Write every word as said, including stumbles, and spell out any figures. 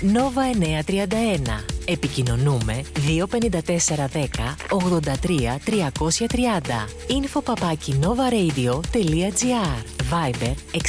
Νόβα εννιακόσια τριάντα ένα. Επικοινωνούμε δύο πέντε τέσσερα δέκα ογδόντα τρία τριακόσια τριάντα. info παπάκι nova radio τελεία gr. Viber